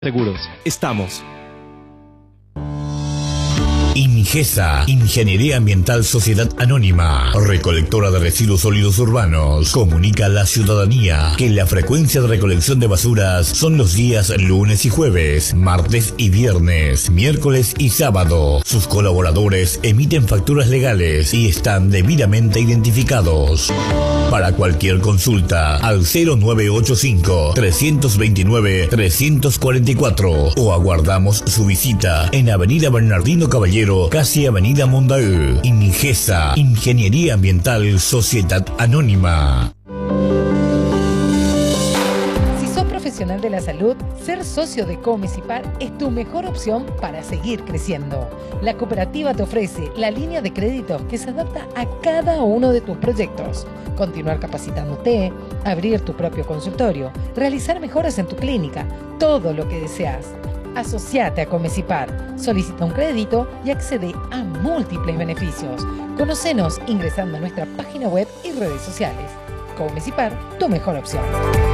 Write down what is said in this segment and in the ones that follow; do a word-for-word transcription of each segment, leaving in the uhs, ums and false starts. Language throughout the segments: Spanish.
Seguros, estamos. Ingesa, Ingeniería Ambiental Sociedad Anónima, recolectora de residuos sólidos urbanos, comunica a la ciudadanía que la frecuencia de recolección de basuras son los días lunes y jueves, martes y viernes, miércoles y sábado. Sus colaboradores emiten facturas legales y están debidamente identificados. Para cualquier consulta, al cero nueve ocho cinco, tres dos nueve, tres cuatro cuatro o aguardamos su visita en Avenida Bernardino Caballero, casi Avenida Mondaú. Ingesa, Ingeniería Ambiental Sociedad Anónima. Si sos profesional de la salud, ser socio de Comecipar es tu mejor opción para seguir creciendo. La cooperativa te ofrece la línea de créditos que se adapta a cada uno de tus proyectos. Continuar capacitándote, abrir tu propio consultorio, realizar mejoras en tu clínica, todo lo que deseas. Asociate a Comecipar, solicita un crédito y accede a múltiples beneficios. Conocenos ingresando a nuestra página web y redes sociales. Comecipar, tu mejor opción.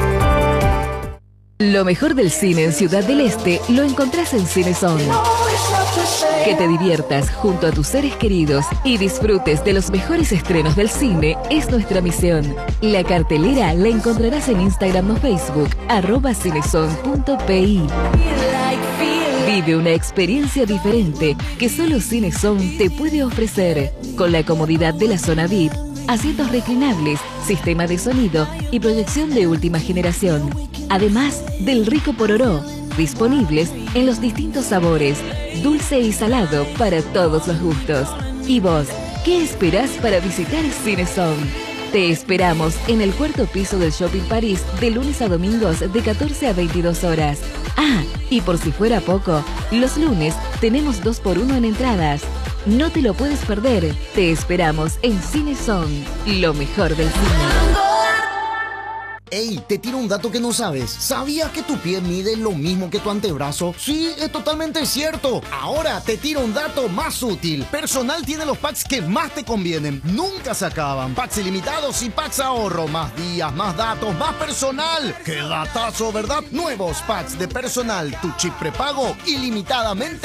Lo mejor del cine en Ciudad del Este lo encontrás en CineZone. Que te diviertas junto a tus seres queridos y disfrutes de los mejores estrenos del cine es nuestra misión. La cartelera la encontrarás en Instagram o Facebook, arroba cinezone punto pi. Vive una experiencia diferente que solo CineZone te puede ofrecer, con la comodidad de la zona V I P, asientos reclinables, sistema de sonido y proyección de última generación. Además del rico pororó, disponibles en los distintos sabores, dulce y salado para todos los gustos. ¿Y vos, qué esperás para visitar CineZone? Te esperamos en el cuarto piso del Shopping París de lunes a domingos de catorce a veintidós horas. Ah, y por si fuera poco, los lunes tenemos dos por uno en entradas. No te lo puedes perder. Te esperamos en CineZone, lo mejor del cine. Ey, te tiro un dato que no sabes. ¿Sabías que tu pie mide lo mismo que tu antebrazo? Sí, es totalmente cierto. Ahora te tiro un dato más útil. Personal tiene los packs que más te convienen. Nunca se acaban. Packs ilimitados y packs ahorro. Más días, más datos, más personal. ¡Qué datazo!, ¿verdad? Nuevos packs de Personal. Tu chip prepago ilimitadamente